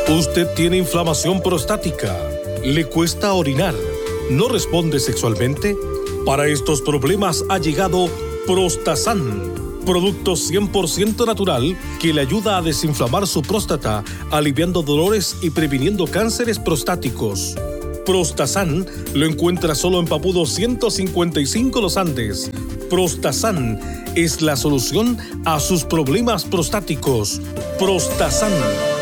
Usted tiene inflamación prostática, le cuesta orinar, no responde sexualmente. Para estos problemas ha llegado Prostasan, producto 100% natural que le ayuda a desinflamar su próstata, aliviando dolores y previniendo cánceres prostáticos. Prostasan lo encuentra solo en Papudo 155 Los Andes. Prostasan es la solución a sus problemas prostáticos. Prostasan.